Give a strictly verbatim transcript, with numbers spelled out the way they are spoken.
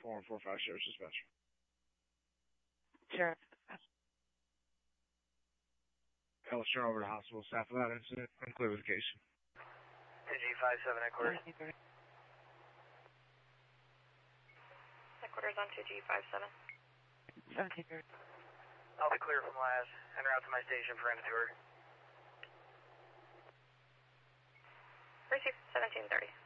four one four five, Sheriff's Dispatch. Sheriff. Ellis, turn over to hospital staff without incident and clear with the case. two G five seven headquarters. Headquarters on two G five seven. seventeen thirty. I'll be clear from last. En route to my station for end tour. Receive seventeen thirty.